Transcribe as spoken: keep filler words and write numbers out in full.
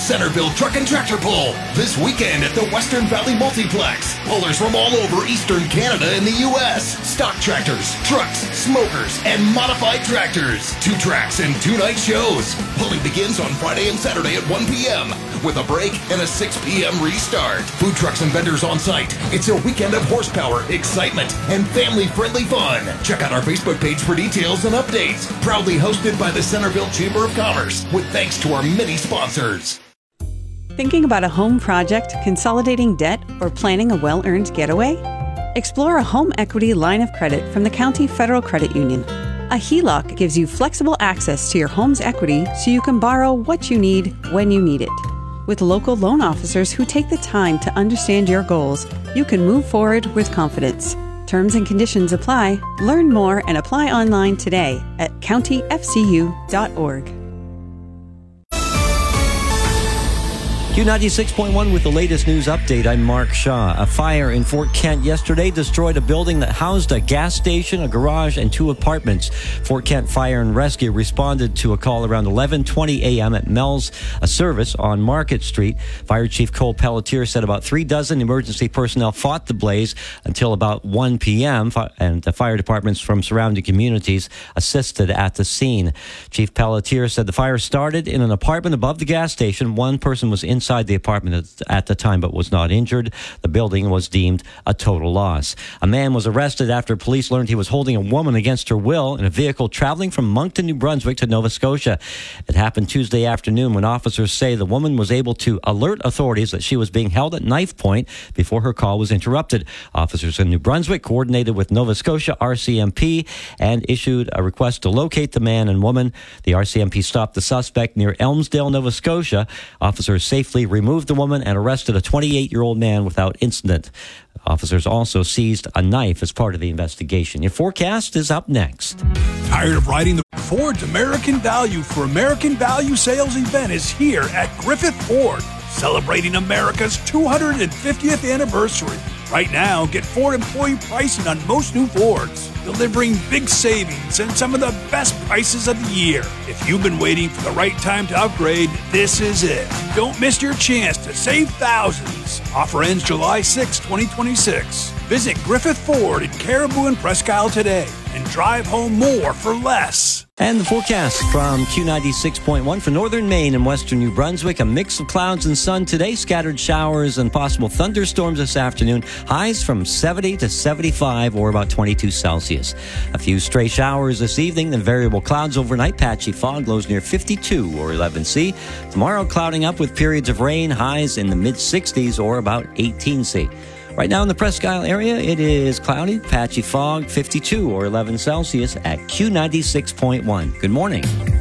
Centerville Truck and Tractor Pull, this weekend at the Western Valley Multiplex. Pullers from all over Eastern Canada and the U S. Stock tractors, trucks, smokers, and modified tractors. Two tracks and two night shows. Pulling begins on Friday and Saturday at one p.m. with a break and a six p.m. restart. Food trucks and vendors on site. It's a weekend of horsepower, excitement, and family-friendly fun. Check out our Facebook page for details and updates. Proudly hosted by the Centerville Chamber of Commerce, with thanks to our many sponsors. Thinking about a home project, consolidating debt, or planning a well-earned getaway? Explore a home equity line of credit from the County Federal Credit Union. A H E L O C gives you flexible access to your home's equity so you can borrow what you need when you need it. With local loan officers who take the time to understand your goals, you can move forward with confidence. Terms and conditions apply. Learn more and apply online today at county f c u dot org. Q ninety-six point one with the latest news update. I'm Mark Shaw. A fire in Fort Kent yesterday destroyed a building that housed a gas station, a garage, and two apartments. Fort Kent Fire and Rescue responded to a call around eleven twenty a.m. at Mel's, a service on Market Street. Fire Chief Cole Pelletier said about three dozen emergency personnel fought the blaze until about one p.m., and the fire departments from surrounding communities assisted at the scene. Chief Pelletier said the fire started in an apartment above the gas station. One person was inside inside the apartment at the time but was not injured. The building was deemed a total loss. A man was arrested after police learned he was holding a woman against her will in a vehicle traveling from Moncton, New Brunswick to Nova Scotia. It happened Tuesday afternoon when officers say the woman was able to alert authorities that she was being held at knife point before her call was interrupted. Officers in New Brunswick coordinated with Nova Scotia R C M P and issued a request to locate the man and woman. The R C M P stopped the suspect near Elmsdale, Nova Scotia. Officers safely removed the woman and arrested a twenty-eight-year-old man without incident. Officers also seized a knife as part of the investigation. Your forecast is up next. Tired of riding the Ford's American Value for American Value sales event is here at Griffith Ford, celebrating America's two hundred fiftieth anniversary. Right now, get Ford employee pricing on most new Fords, delivering big savings and some of the best prices of the year. If you've been waiting for the right time to upgrade, this is it. Don't miss your chance to save thousands. Offer ends July sixth, twenty twenty-six. Visit Griffith Ford in Caribou and Presque Isle today and drive home more for less. And the forecast from Q ninety-six point one for northern Maine and western New Brunswick. A mix of clouds and sun today, scattered showers and possible thunderstorms this afternoon. Highs from seventy to seventy-five or about twenty-two Celsius. A few stray showers this evening, then variable clouds overnight. Patchy fog, lows near fifty-two or eleven C. Tomorrow clouding up with periods of rain, highs in the mid-sixties or about eighteen C. Right now in the Presque Isle area, it is cloudy, patchy fog, fifty-two or eleven Celsius at Q ninety-six point one. Good morning.